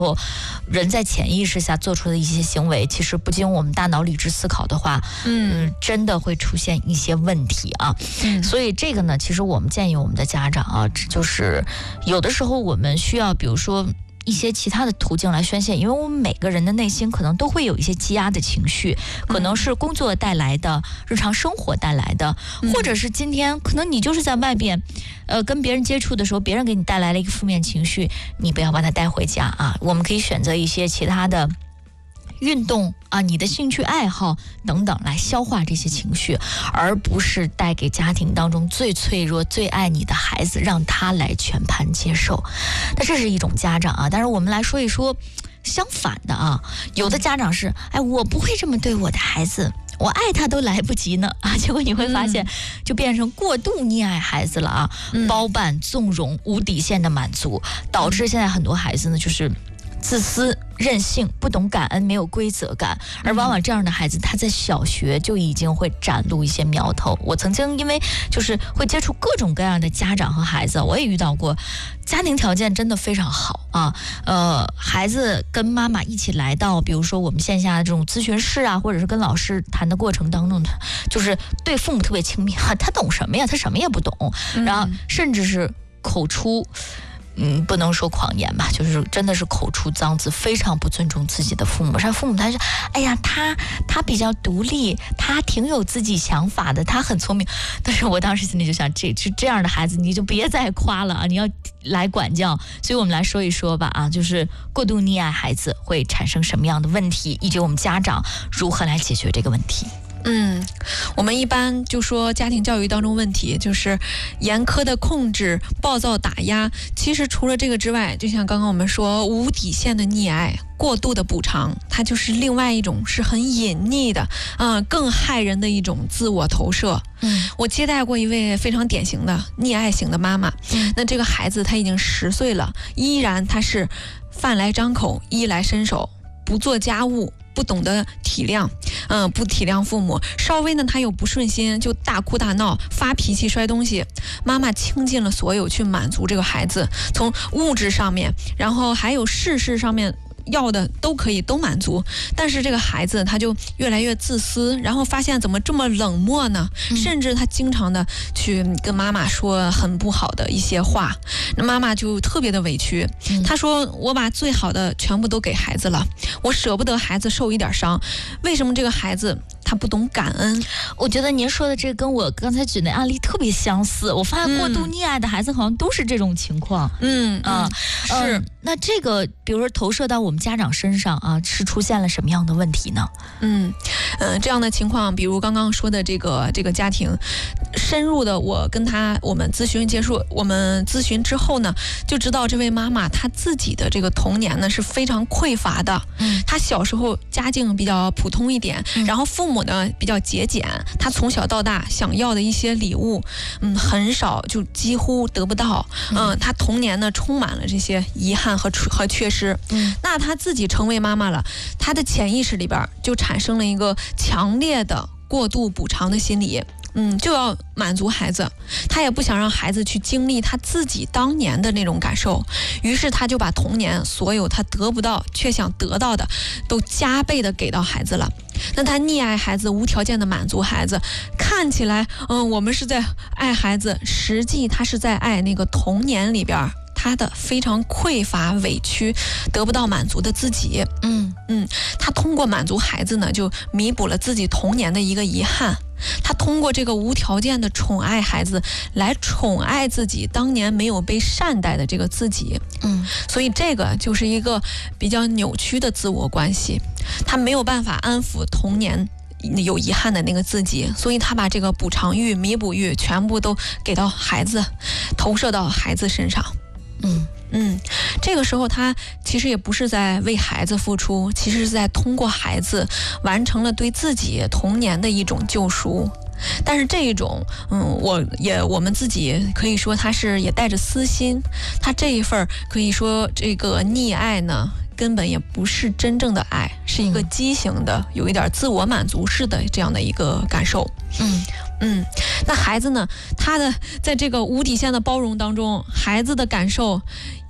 人在潜意识下做出的一些行为，其实不经我们大脑理智思考的话，真的会出现一些问题啊。所以这个呢，其实我们建议我们的家长啊，就是有的时候我们需要，比如说一些其他的途径来宣泄，因为我们每个人的内心可能都会有一些积压的情绪，可能是工作带来的，日常生活带来的，或者是今天可能你就是在外边跟别人接触的时候，别人给你带来了一个负面情绪，你不要把它带回家啊。我们可以选择一些其他的运动啊，你的兴趣爱好等等来消化这些情绪，而不是带给家庭当中最脆弱最爱你的孩子，让他来全盘接受。那这是一种家长啊，但是我们来说一说相反的啊，有的家长是我不会这么对我的孩子，我爱他都来不及呢啊！结果你会发现，就变成过度溺爱孩子了啊，包办、纵容、无底线的满足，导致现在很多孩子呢就是自私、任性、不懂感恩、没有规则感，而往往这样的孩子，他在小学就已经会展露一些苗头。我曾经因为就是会接触各种各样的家长和孩子，我也遇到过，家庭条件真的非常好啊，孩子跟妈妈一起来到，比如说我们线下的这种咨询室啊，或者是跟老师谈的过程当中，就是对父母特别亲密啊，他懂什么呀？他什么也不懂，然后甚至是口出。不能说狂言吧，就是真的是口出脏字，非常不尊重自己的父母。像父母他说，哎呀，他比较独立，他挺有自己想法的，他很聪明。但是我当时心里就想，这样的孩子你就别再夸了啊，你要来管教。所以我们来说一说吧啊，就是过度溺爱孩子会产生什么样的问题，以及我们家长如何来解决这个问题。 我们一般就说家庭教育当中问题就是严苛的控制、暴躁打压。其实除了这个之外，就像刚刚我们说无底线的溺爱、过度的补偿，它就是另外一种是很隐匿的更害人的一种自我投射。我接待过一位非常典型的溺爱型的妈妈，那这个孩子他已经10岁了，依然他是饭来张口、衣来伸手，不做家务，不懂得体谅，不体谅父母，稍微呢他有不顺心就大哭大闹、发脾气、摔东西。妈妈倾尽了所有去满足这个孩子，从物质上面，然后还有事上面要的都可以都满足，但是这个孩子他就越来越自私，然后发现怎么这么冷漠呢？甚至他经常的去跟妈妈说很不好的一些话，那妈妈就特别的委屈。他说我把最好的全部都给孩子了，我舍不得孩子受一点伤，为什么这个孩子他不懂感恩？ 我觉得您说的这个跟我刚才举的案例特别相似，我发现过度溺爱的孩子好像都是这种情况。 是。 那这个比如说投射到我们家长身上啊，是出现了什么样的问题呢？ 这样的情况，比如刚刚说的这个家庭，深入的我们咨询结束，我们咨询之后呢，就知道这位妈妈她自己的这个童年呢是非常匮乏的。她小时候家境比较普通一点，然后父母呢比较节俭，她从小到大想要的一些礼物，很少，就几乎得不到。她童年呢充满了这些遗憾和缺失。那她自己成为妈妈了，她的潜意识里边就产生了一个强烈的过度补偿的心理。就要满足孩子，他也不想让孩子去经历他自己当年的那种感受，于是他就把童年所有他得不到却想得到的都加倍的给到孩子了。那他溺爱孩子，无条件的满足孩子，看起来我们是在爱孩子，实际他是在爱那个童年里边他的非常匮乏、委屈、得不到满足的自己。他通过满足孩子呢，就弥补了自己童年的一个遗憾。他通过这个无条件的宠爱孩子，来宠爱自己当年没有被善待的这个自己。所以这个就是一个比较扭曲的自我关系，他没有办法安抚童年有遗憾的那个自己，所以他把这个补偿欲、弥补欲全部都给到孩子，投射到孩子身上。这个时候他其实也不是在为孩子付出，其实是在通过孩子完成了对自己童年的一种救赎。但是这一种我们自己可以说他是也带着私心，他这一份可以说这个溺爱呢根本也不是真正的爱，是一个畸形的有一点自我满足式的这样的一个感受。那孩子呢，他的在这个无底线的包容当中，孩子的感受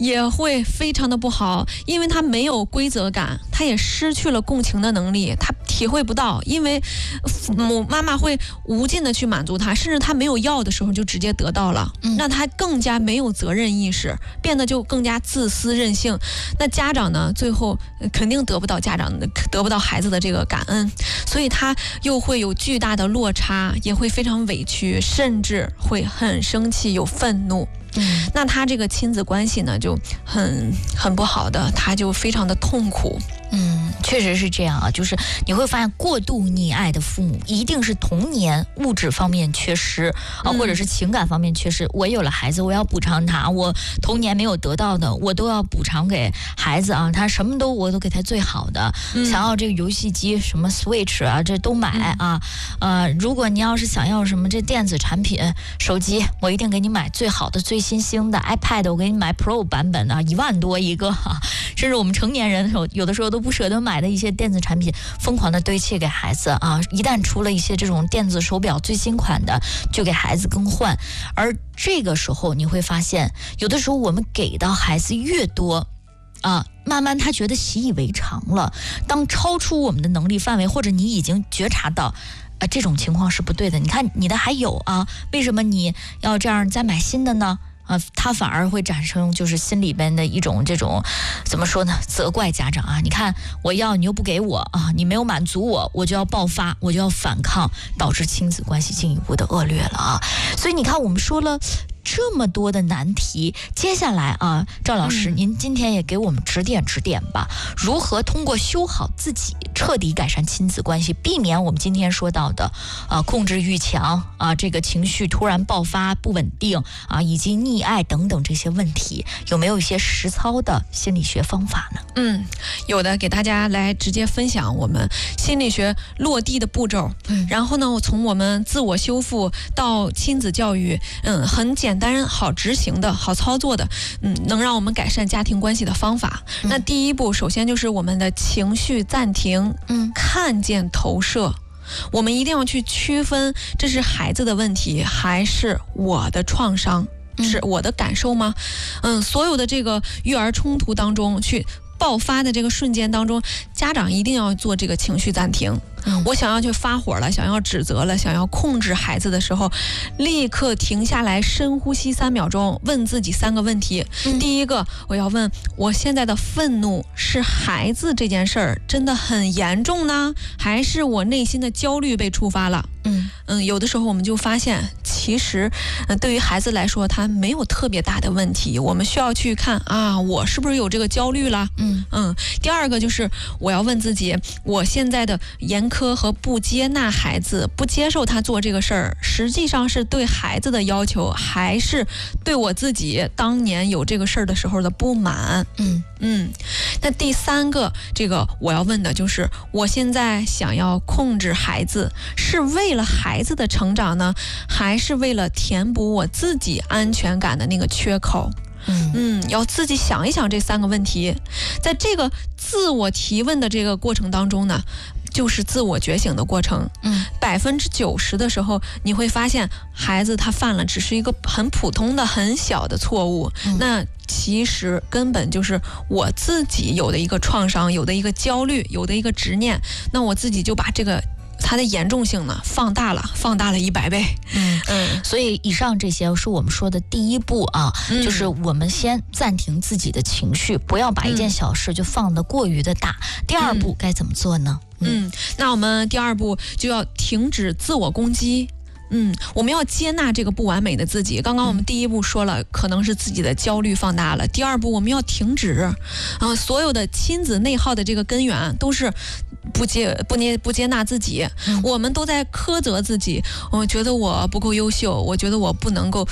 也会非常的不好，因为他没有规则感，他也失去了共情的能力，他体会不到，因为妈妈会无尽的去满足他，甚至他没有要的时候就直接得到了，那他更加没有责任意识，变得就更加自私任性。那家长呢，最后肯定得不到孩子的这个感恩，所以他又会有巨大的落差，也会非常委屈，甚至会很生气，有愤怒。那他这个亲子关系呢就很不好的，他就非常的痛苦。 确实是这样啊，就是你会发现过度溺爱的父母一定是童年物质方面缺失啊，或者是情感方面缺失。我有了孩子，我要补偿他，我童年没有得到的，我都要补偿给孩子啊。他什么我都给他最好的，想要这个游戏机什么 Switch 啊，这都买啊。如果你要是想要什么这电子产品手机，我一定给你买最好的最新兴的 iPad， 我给你买 Pro 版本的，1万多一个啊。甚至我们成年人有的时候都不舍得买的一些电子产品，疯狂的堆砌给孩子啊！一旦出了一些这种电子手表最新款的，就给孩子更换。而这个时候你会发现，有的时候我们给到孩子越多啊，慢慢他觉得习以为常了。当超出我们的能力范围，或者你已经觉察到这种情况是不对的，你看你的还有啊，为什么你要这样再买新的呢？他反而会产生就是心里边的一种这种怎么说呢，责怪家长啊，你看我要你又不给我啊，你没有满足我，我就要爆发，我就要反抗，导致亲子关系进一步的恶劣了啊。所以你看我们说了这么多的难题，接下来啊，赵老师，您今天也给我们指点吧，如何通过修好自己，彻底改善亲子关系，避免我们今天说到的控制欲强啊，这个情绪突然爆发不稳定啊，以及溺爱等等这些问题，有没有一些实操的心理学方法呢？ 有的，给大家来直接分享我们心理学落地的步骤。然后呢，从我们自我修复到亲子教育，很简单、好执行的好操作的，能让我们改善家庭关系的方法。那第一步，首先就是我们的情绪暂停，看见投射。我们一定要去区分，这是孩子的问题还是我的创伤，是我的感受吗？所有的这个育儿冲突当中去爆发的这个瞬间当中，家长一定要做这个情绪暂停。我想要去发火了，想要指责了，想要控制孩子的时候，立刻停下来，深呼吸3秒钟，问自己3个问题。第一个，我要问，我现在的愤怒是孩子这件事儿真的很严重呢，还是我内心的焦虑被触发了？有的时候我们就发现，其实对于孩子来说，他没有特别大的问题，我们需要去看啊，我是不是有这个焦虑了？第二个就是我要问自己，我现在的严苛和不接纳孩子，不接受他做这个事儿，实际上是对孩子的要求，还是对我自己当年有这个事儿的时候的不满？那第3个，这个我要问的就是，我现在想要控制孩子，是为了孩子的成长呢，还是为了填补我自己安全感的那个缺口？要自己想一想这3个问题。在这个自我提问的这个过程当中呢，就是自我觉醒的过程。90%的时候，你会发现孩子他犯了只是一个很普通的很小的错误，那其实根本就是我自己有的一个创伤，有的一个焦虑，有的一个执念，那我自己就把这个它的严重性呢放大了100倍。 所以以上这些是我们说的第一步啊，就是我们先暂停自己的情绪，不要把一件小事就放得过于的大。第二步该怎么做呢？ 那我们第2步就要停止自我攻击。我们要接纳这个不完美的自己。刚刚我们第1步说了，可能是自己的焦虑放大了。第2步我们要停止，所有的亲子内耗的这个根源都是不接纳自己，我们都在苛责自己。我觉得我不够优秀，我觉得我不能够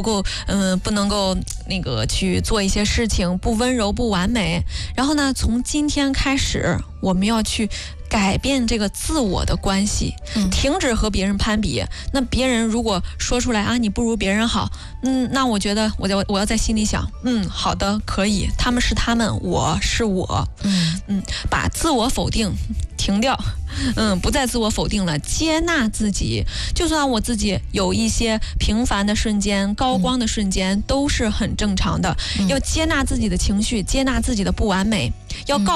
那个去做一些事情，不温柔不完美。然后呢，从今天开始，我们要去改变这个自我的关系，停止和别人攀比。那别人如果说出来啊，你不如别人好，那我觉得我要在心里想，好的，可以，他们是他们，我是我，把自我否定停掉，不再自我否定了，接纳自己。就算我自己有一些平凡的瞬间、高光的瞬间，都是很正常的。要接纳自己的情绪，接纳自己的不完美，要告